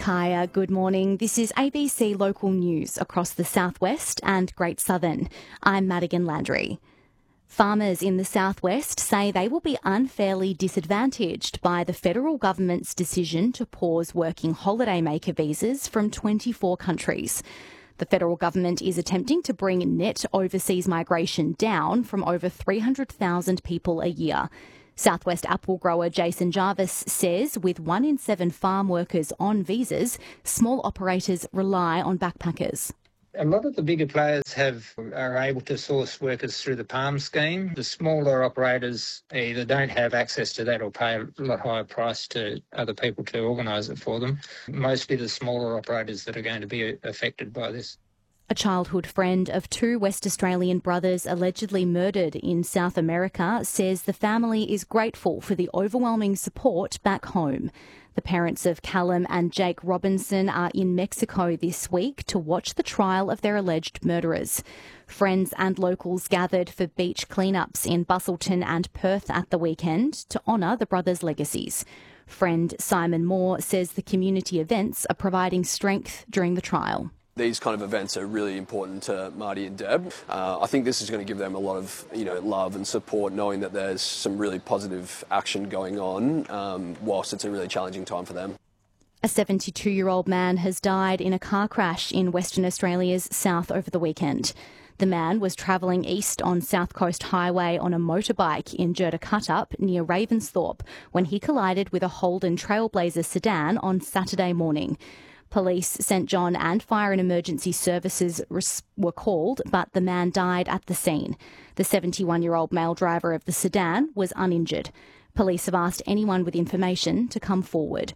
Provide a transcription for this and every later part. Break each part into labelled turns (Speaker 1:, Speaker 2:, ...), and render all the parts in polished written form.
Speaker 1: Kaya, good morning. This is ABC Local News across the southwest and Great Southern. I'm Madigan Landry. Farmers in the southwest say they will be unfairly disadvantaged by the federal government's decision to pause working holidaymaker visas from 24 countries. The federal government is attempting to bring net overseas migration down from over 300,000 people a year. Southwest apple grower Jason Jarvis says with 1 in 7 farm workers on visas, small operators rely on backpackers.
Speaker 2: A lot of the bigger players are able to source workers through the PALM scheme. The smaller operators either don't have access to that or pay a lot higher price to other people to organise it for them. Mostly the smaller operators that are going to be affected by this.
Speaker 1: A childhood friend of 2 West Australian brothers allegedly murdered in South America says the family is grateful for the overwhelming support back home. The parents of Callum and Jake Robinson are in Mexico this week to watch the trial of their alleged murderers. Friends and locals gathered for beach cleanups in Busselton and Perth at the weekend to honour the brothers' legacies. Friend Simon Moore says the community events are providing strength during the trial.
Speaker 3: These kind of events are really important to Marty and Deb. I think this is going to give them a lot of, love and support, knowing that there's some really positive action going on, whilst it's a really challenging time for them.
Speaker 1: A 72-year-old man has died in a car crash in Western Australia's south over the weekend. The man was travelling east on South Coast Highway on a motorbike in Jurdacutup near Ravensthorpe when he collided with a Holden Trailblazer sedan on Saturday morning. Police, St John and Fire and Emergency Services were called, but the man died at the scene. The 71-year-old male driver of the sedan was uninjured. Police have asked anyone with information to come forward.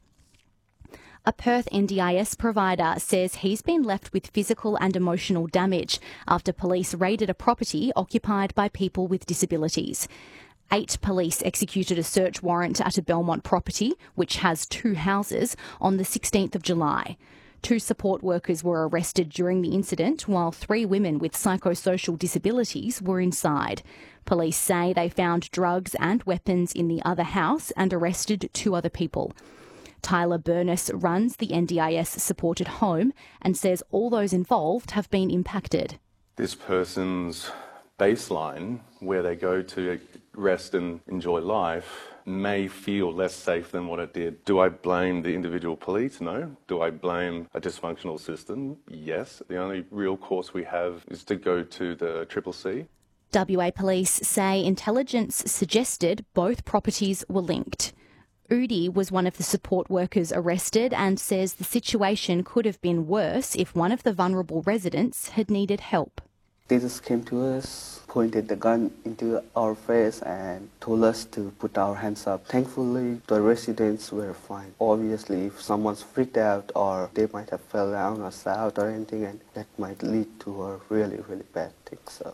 Speaker 1: A Perth NDIS provider says he's been left with physical and emotional damage after police raided a property occupied by people with disabilities. 8 police executed a search warrant at a Belmont property, which has 2 houses, on the 16th of July. 2 support workers were arrested during the incident, while 3 women with psychosocial disabilities were inside. Police say they found drugs and weapons in the other house and arrested 2 other people. Tyler Burness runs the NDIS-supported home and says all those involved have been impacted.
Speaker 4: This person's baseline, where they go to rest and enjoy life, may feel less safe than what it did. Do I blame the individual police? No. Do I blame a dysfunctional system? Yes. The only real course we have is to go to the CCC.
Speaker 1: WA Police say intelligence suggested both properties were linked. Udi was one of the support workers arrested and says the situation could have been worse if one of the vulnerable residents had needed help.
Speaker 5: They just came to us, pointed the gun into our face and told us to put our hands up. Thankfully, the residents were fine. Obviously, if someone's freaked out or they might have fell down or south or anything, and that might lead to a really, really bad thing. So,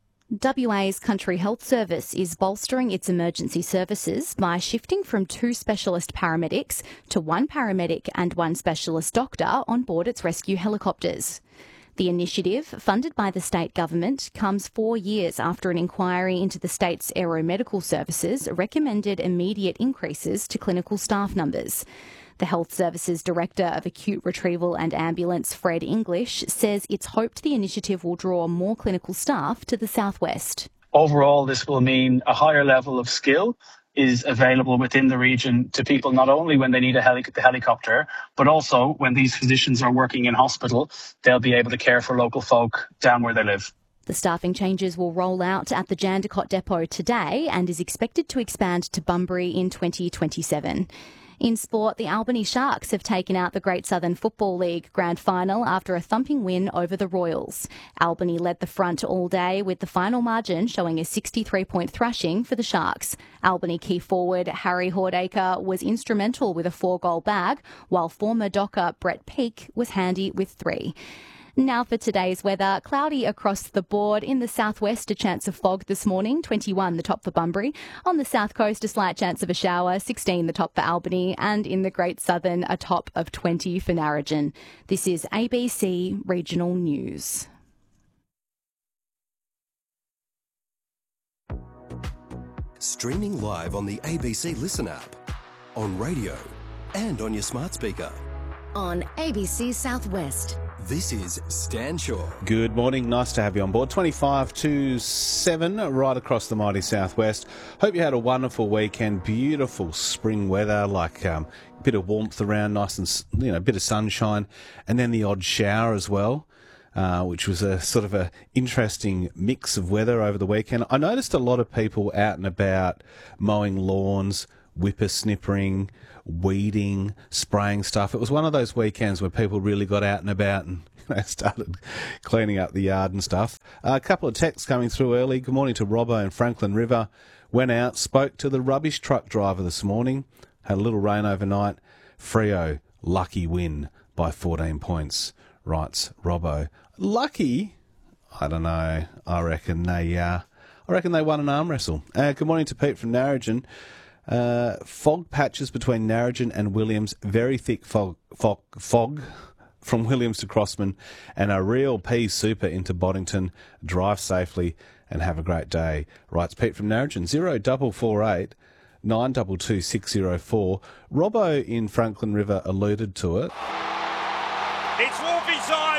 Speaker 1: WA's Country Health Service is bolstering its emergency services by shifting from 2 specialist paramedics to 1 paramedic and 1 specialist doctor on board its rescue helicopters. The initiative, funded by the state government, comes 4 years after an inquiry into the state's aeromedical services recommended immediate increases to clinical staff numbers. The Health Services Director of Acute Retrieval and Ambulance, Fred English, says it's hoped the initiative will draw more clinical staff to the southwest.
Speaker 6: Overall, this will mean a higher level of skill is available within the region to people not only when they need the helicopter, but also when these physicians are working in hospital, they'll be able to care for local folk down where they live.
Speaker 1: The staffing changes will roll out at the Jandakot depot today and is expected to expand to Bunbury in 2027. In sport, the Albany Sharks have taken out the Great Southern Football League Grand Final after a thumping win over the Royals. Albany led the front all day, with the final margin showing a 63-point thrashing for the Sharks. Albany key forward Harry Hordacre was instrumental with a 4-goal bag, while former Docker Brett Peake was handy with 3. Now for today's weather. Cloudy across the board. In the southwest, a chance of fog this morning, 21 the top for Bunbury. On the south coast, a slight chance of a shower, 16 the top for Albany. And in the Great Southern, a top of 20 for Narrogin. This is ABC Regional News.
Speaker 7: Streaming live on the ABC Listen app, on radio and on your smart speaker.
Speaker 8: on ABC Southwest.
Speaker 7: This is Stan Shaw.
Speaker 9: Good morning. Nice to have you on board. 25 to 7 right across the mighty southwest. Hope you had a wonderful weekend. Beautiful spring weather, like a bit of warmth around, nice and, a bit of sunshine, and then the odd shower as well, which was a sort of a interesting mix of weather over the weekend. I noticed a lot of people out and about mowing lawns, whippersnippering, weeding, spraying stuff. It was one of those weekends where people really got out and about and started cleaning up the yard and stuff. A couple of texts coming through early. Good morning to Robbo in Franklin River. Went out, spoke to the rubbish truck driver this morning. Had a little rain overnight. Freo, lucky win by 14 points, writes Robbo. Lucky? I don't know. I reckon they won an arm wrestle. Good morning to Pete from Narrogin. Fog patches between Narrogin and Williams, very thick fog from Williams to Crossman, and a real pea super into Boddington. Drive safely and have a great day, writes Pete from Narrogin. 0448 922 604. Robbo in Franklin River alluded to it.
Speaker 10: It's Wolfie time.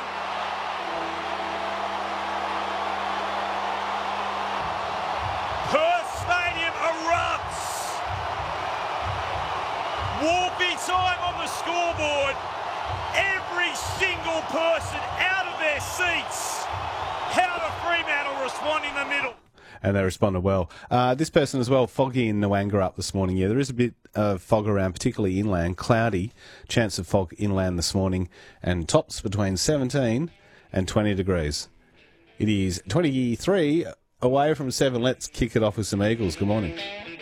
Speaker 10: Perth Stadium erupts. Wolfie time on the scoreboard. Every single person out of their seats. How do Fremantle respond in the middle?
Speaker 9: And they responded well. This person as well, foggy in Noanga up this morning. Yeah, there is a bit of fog around, particularly inland. Cloudy, chance of fog inland this morning, and tops between 17 and 20 degrees. It is 23 away from 7. Let's kick it off with some Eagles. Good morning.